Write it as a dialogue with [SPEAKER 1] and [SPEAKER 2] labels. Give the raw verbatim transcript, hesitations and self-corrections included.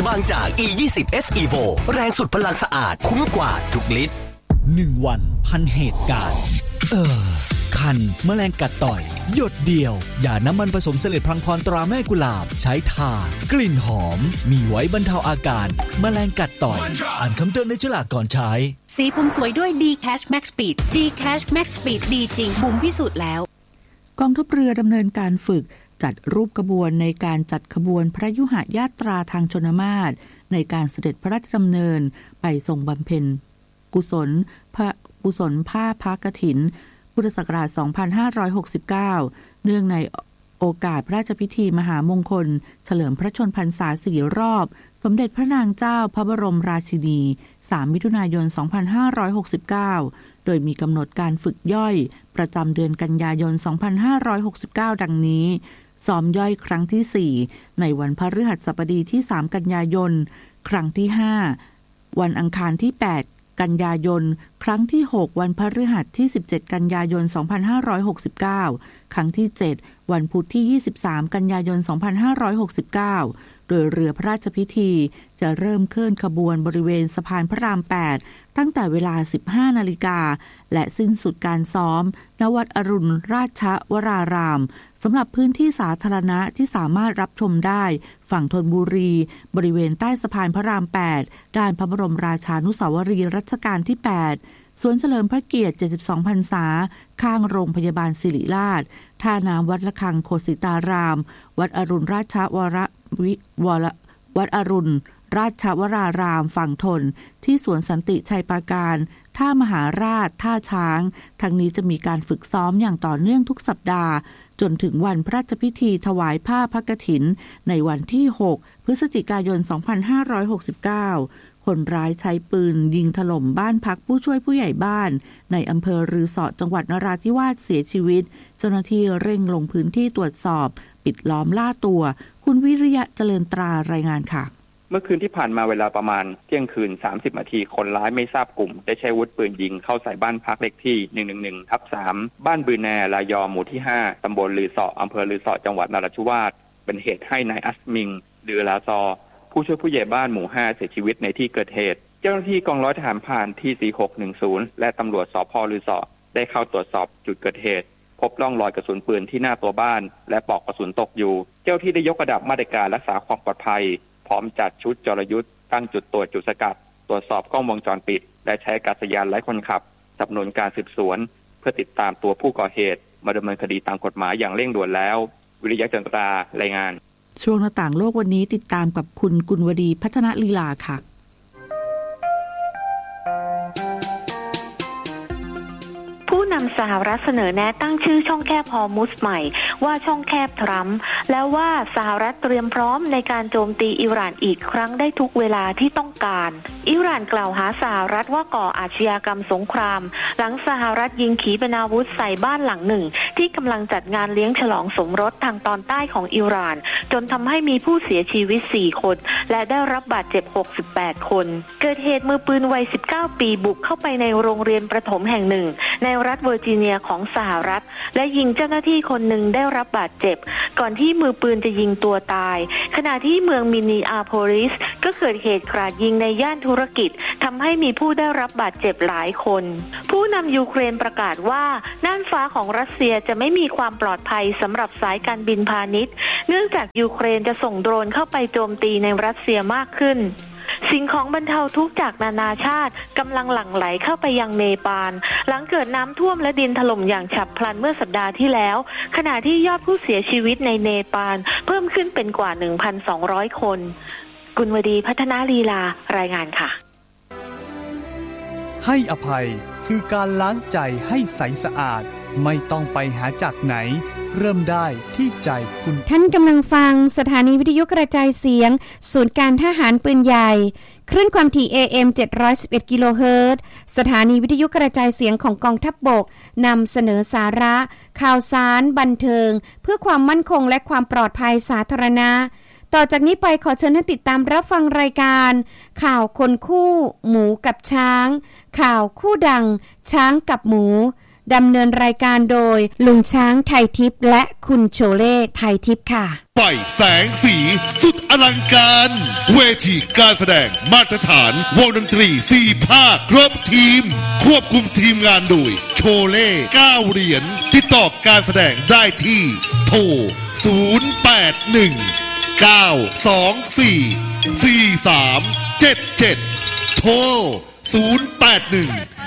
[SPEAKER 1] บางจาก อี ยี่สิบ เอส Evo แรงสุดพลังสะอาดคุ้มกว่าทุกลิตร
[SPEAKER 2] หนึ่งวันพันเหตุการณ์เออคันแมลงกัดต่อยหยดเดียวอย่าน้ำมันผสมเสลดพลังพรตราแม่กุหลาบใช้ทากลิ่นหอมมีไว้บรรเทาอาการแมลงกัดต่อยอ่านคำเตือนในฉลากก่อนใช้
[SPEAKER 3] สีผมสวยด้วย D-Cash Max Speed D-Cash Max Speed ดีจริงบุ๋มพิสูจน์แล้ว
[SPEAKER 4] กองทัพเรือดำเนินการฝึกจัดรูปขบวนในการจัดขบวนพระยุหญาตราทางชนมาศในการเสด็จพระราชดำเนินไปทรงบำเพ็ญกุศลพระกุศลผ้าพระกฐินพุทธศักราช สองพันห้าร้อยหกสิบเก้า เนื่องในโอกาสพระราชพิธีมหามงคลเฉลิมพระชนพรรษาสี่รอบสมเด็จพระนางเจ้าพระบรมราชินี สามมิถุนายน สองพันห้าร้อยหกสิบเก้า โดยมีกำหนดการฝึกย่อยประจำเดือนกันยายน สองพันห้าร้อยหกสิบเก้า ดังนี้ซ้อมย่อยครั้งที่ สี่ ในวันพฤหัสบดีที่ สาม กันยายน ครั้งที่ ห้า วันอังคารที่ แปด กันยายน ครั้งที่ หก วันพฤหัสที่ สิบเจ็ด กันยายน สองพันห้าร้อยหกสิบเก้า ครั้งที่ เจ็ด วันพุธที่ ยี่สิบสาม กันยายน สองพันห้าร้อยหกสิบเก้า โดยเรือพระราชพิธีจะเริ่มเคลื่อนขบวนบริเวณสะพานพระราม แปด ตั้งแต่เวลา สิบห้า นาฬิกาและสิ้นสุดการซ้อมณวัดอรุณราชวรารามสำหรับพื้นที่สาธารณะที่สามารถรับชมได้ฝั่งธนบุรีบริเวณใต้สะพานพระราม แปด ด้านพระบรมราชานุสาวรีย์รัชกาลที่ แปด สวนเฉลิมพระเกียรติ เจ็ดสิบสอง พรรษาข้างโรงพยาบาลศิริราชท่าน้ำวัดระฆังโคสิตารามวัดอรุณราชวรวิวรวัดอรุณราชวรารามฝั่งธนที่สวนสันติชัยปราการท่ามหาราชท่าช้างทั้งนี้จะมีการฝึกซ้อมอย่างต่อเนื่องทุกสัปดาห์จนถึงวันพระราชพิธีถวายผ้าพระกฐินในวันที่ หก พฤศจิกายน สองพันห้าร้อยหกสิบเก้า คนร้ายใช้ปืนยิงถล่มบ้านพักผู้ช่วยผู้ใหญ่บ้านในอำเภอรือสอจังหวัดนราธิวาสเสียชีวิตเจ้าหน้าที่เร่งลงพื้นที่ตรวจสอบปิดล้อมล่าตัวคุณวิริยะเจริญตรารายงานค่ะ
[SPEAKER 5] เมื่อคืนที่ผ่านมาเวลาประมาณเที่ยงคืนสามสิบนาทีคนร้ายไม่ทราบกลุ่มได้ใช้อาวุธปืนยิงเข้าใส่บ้านพักเลขที่ หนึ่งหนึ่งหนึ่งทับสาม บ้านบือแนรายอหมู่ที่ ห้า ตำบลลือเสาะอำเภอลือเสาะจังหวัดนราธิวาสเป็นเหตุให้นายอัสมิงหรือลาซอผู้ช่วยผู้ใหญ่บ้านหมู่ ห้า เสียชีวิตในที่เกิดเหตุเจ้าหน้าที่กองร้อยทหารผ่านที่ สี่หกหนึ่งศูนย์ และตำรวจสภ.ลือเสาะได้เข้าตรวจสอบจุดเกิดเหตุพบร่องรอยกระสุนปืนที่หน้าตัวบ้านและปลอกกระสุนตกอยู่เจ้าที่ได้ยกระดับมาตรการรักษาความปลอดภัยพร้อมจัดชุดจรยุทธ์ตั้งจุดตรวจจุดสกัดตรวจสอบกล้องวงจรปิดและใช้อากาศยานไร้คนขับสนับสนุนการสืบสวนเพื่อติดตามตัวผู้ก่อเหตุมาดำเนินคดีตามกฎหมายอย่างเร่งด่วนแล้ววิริยะจันทรารายงาน
[SPEAKER 4] ช่วงหน้าต่างโลกวันนี้ติดตามกับคุณกุลวดีพัฒนลีลาค่ะ
[SPEAKER 6] ผู้นำสหรัฐเสนอแนะตั้งชื่อช่องแคบฮอร์มุซใหม่ว่าช่องแคบทรัมป์แล้วว่าสหรัฐเตรียมพร้อมในการโจมตีอิหร่านอีกครั้งได้ทุกเวลาที่ต้องการอิหร่านกล่าวหาสหรัฐว่าก่ออาชญากรรมสงครามหลังสหรัฐยิงขีปนาวุธใส่บ้านหลังหนึ่งที่กำลังจัดงานเลี้ยงฉลองสมรสทางตอนใต้ของอิหร่านจนทำให้มีผู้เสียชีวิตสี่คนและได้รับบาดเจ็บหกสิบแปดคนเกิดเหตุมือปืนวัยสิบเก้าปีบุกเข้าไปในโรงเรียนประถมแห่งหนึ่งในรัฐเวอร์จิเนียของสหรัฐและยิงเจ้าหน้าที่คนหนึ่งได้รับบาดเจ็บก่อนที่มือปืนจะยิงตัวตายขณะที่เมืองมินนีอาโพลิสก็เกิดเหตุกราดยิงในย่านธุรกิจทำให้มีผู้ได้รับบาดเจ็บหลายคนผู้นำยูเครนประกาศว่าน่านฟ้าของรัสเซียจะไม่มีความปลอดภัยสำหรับสายการบินพาณิชย์เนื่องจากยูเครนจะส่งโดรนเข้าไปโจมตีในรัสเซียมากขึ้นสิ่งของบรรเทาทุกข์จากนานาชาติกำลังหลั่งไหลเข้าไปยังเนปาลหลังเกิดน้ำท่วมและดินถล่มอย่างฉับพลันเมื่อสัปดาห์ที่แล้วขณะที่ยอดผู้เสียชีวิตในเนปาลเพิ่มขึ้นเป็นกว่า หนึ่งพันสองร้อย คนกุลวดีพัฒนาลีลารายงานค่ะ
[SPEAKER 7] ให้อภัยคือการล้างใจให้ใสสะอาดไม่ต้องไปหาจากไหนเริ่มได้ที่ใจคุณ
[SPEAKER 8] ท่านกำลังฟังสถานีวิทยุกระจายเสียงศูนย์การทหารปืนใหญ่คลื่นความถี่ เอ เอ็ม เจ็ดร้อยสิบเอ็ด กิโลเฮิรตซ์สถานีวิทยุกระจายเสียงของกองทัพบกนำเสนอสาระข่าวสารบันเทิงเพื่อความมั่นคงและความปลอดภัยสาธารณะต่อจากนี้ไปขอเชิญท่านติดตามรับฟังรายการข่าวคนคู่หมูกับช้างข่าวคู่ดังช้างกับหมูดำเนินรายการโดยลุงช้างไทยทิพย์และคุณโชเล่ไทยทิพย์ค่ะ
[SPEAKER 9] ไฟแสงสีสุดอลังการเวทีการแสดงมาตรฐานวงดนตรีสี่ภาคครบทีมควบคุมทีมงานโดยโชเล่เก้าเหรียญติดต่อการแสดงได้ที่โทรศูนย์ แปด หนึ่ง เก้า สอง สี่ สี่ สาม เจ็ด เจ็ดโทรศูนย์ แปด หนึ่ง